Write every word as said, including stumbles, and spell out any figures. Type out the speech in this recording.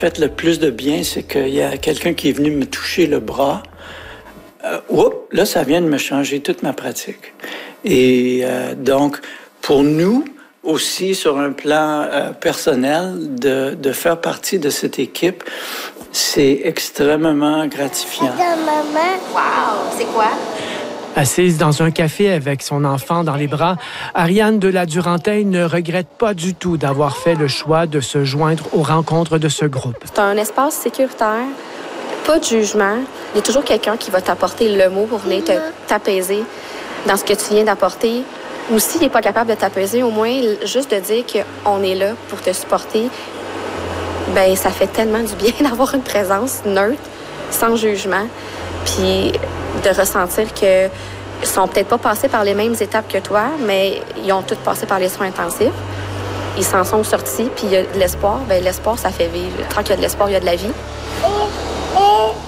fait le plus de bien, c'est qu'il y a quelqu'un qui est venu me toucher le bras. Euh, oups, là, ça vient de me changer toute ma pratique. Et euh, donc, pour nous, aussi sur un plan euh, personnel, de, de faire partie de cette équipe, c'est extrêmement gratifiant. Maman. Wow! C'est quoi? Assise dans un café avec son enfant dans les bras, Ariane de la Durantaye ne regrette pas du tout d'avoir fait le choix de se joindre aux rencontres de ce groupe. C'est un espace sécuritaire, pas de jugement. Il y a toujours quelqu'un qui va t'apporter le mot pour venir te, t'apaiser dans ce que tu viens d'apporter. Ou s'il n'est pas capable de t'apaiser, au moins juste de dire qu'on est là pour te supporter, ben ça fait tellement du bien d'avoir une présence neutre, sans jugement, puis de ressentir que ils sont peut-être pas passés par les mêmes étapes que toi, mais ils ont tous passé par les soins intensifs. Ils s'en sont sortis, puis il y a de l'espoir. Bien, l'espoir, ça fait vivre. Tant qu'il y a de l'espoir, il y a de la vie.